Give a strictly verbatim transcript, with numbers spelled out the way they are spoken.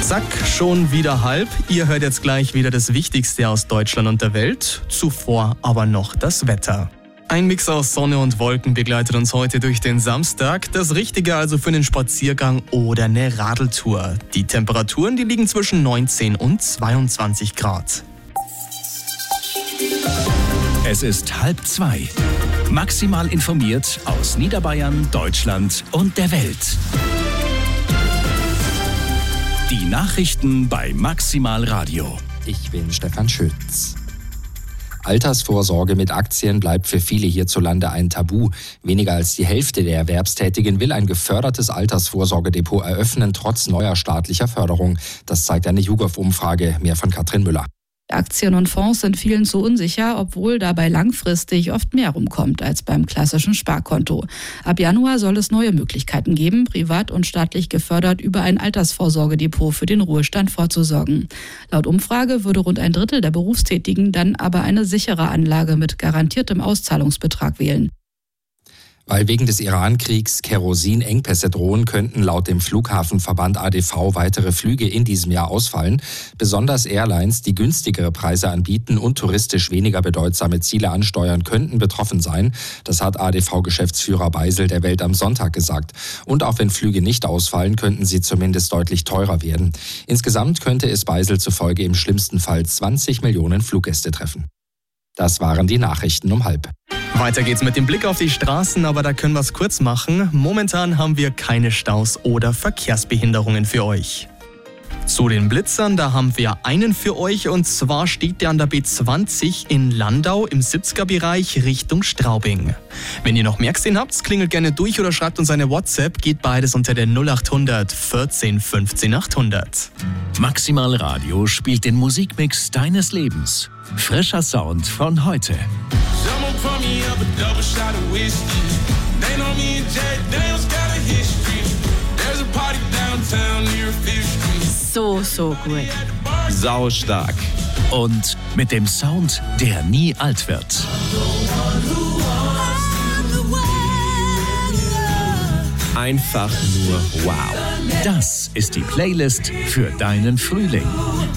Zack, schon wieder halb. Ihr hört jetzt gleich wieder das Wichtigste aus Deutschland und der Welt. Zuvor aber noch das Wetter. Ein Mix aus Sonne und Wolken begleitet uns heute durch den Samstag. Das Richtige also für einen Spaziergang oder eine Radeltour. Die Temperaturen, die liegen zwischen neunzehn und zweiundzwanzig Grad. Es ist halb zwei. Maximal informiert aus Niederbayern, Deutschland und der Welt. Die Nachrichten bei Maximal Radio. Ich bin Stefan Schütz. Altersvorsorge mit Aktien bleibt für viele hierzulande ein Tabu. Weniger als die Hälfte der Erwerbstätigen will ein gefördertes Altersvorsorgedepot eröffnen, trotz neuer staatlicher Förderung. Das zeigt eine YouGov-Umfrage. Mehr von Katrin Müller. Aktien und Fonds sind vielen zu unsicher, obwohl dabei langfristig oft mehr rumkommt als beim klassischen Sparkonto. Ab Januar soll es neue Möglichkeiten geben, privat und staatlich gefördert über ein Altersvorsorgedepot für den Ruhestand vorzusorgen. Laut Umfrage würde rund ein Drittel der Berufstätigen dann aber eine sichere Anlage mit garantiertem Auszahlungsbetrag wählen. Weil wegen des Iran-Kriegs Kerosinengpässe drohen, könnten laut dem Flughafenverband A D V weitere Flüge in diesem Jahr ausfallen. Besonders Airlines, die günstigere Preise anbieten und touristisch weniger bedeutsame Ziele ansteuern, könnten betroffen sein. Das hat A D V-Geschäftsführer Beisel der Welt am Sonntag gesagt. Und auch wenn Flüge nicht ausfallen, könnten sie zumindest deutlich teurer werden. Insgesamt könnte es Beisel zufolge im schlimmsten Fall zwanzig Millionen Fluggäste treffen. Das waren die Nachrichten um halb. Weiter geht's mit dem Blick auf die Straßen, aber da können wir es kurz machen. Momentan haben wir keine Staus oder Verkehrsbehinderungen für euch. Zu den Blitzern, da haben wir einen für euch, und zwar steht der an der B zwanzig in Landau im siebziger-Bereich Richtung Straubing. Wenn ihr noch mehr gesehen habt, klingelt gerne durch oder schreibt uns eine WhatsApp, geht beides unter der null acht hundert vierzehn fünfzehn achthundert. Maximal Radio spielt den Musikmix deines Lebens. Frischer Sound von heute. So, so gut. Saustark. Und mit dem Sound, der nie alt wird. Einfach nur wow. Das ist die Playlist für deinen Frühling.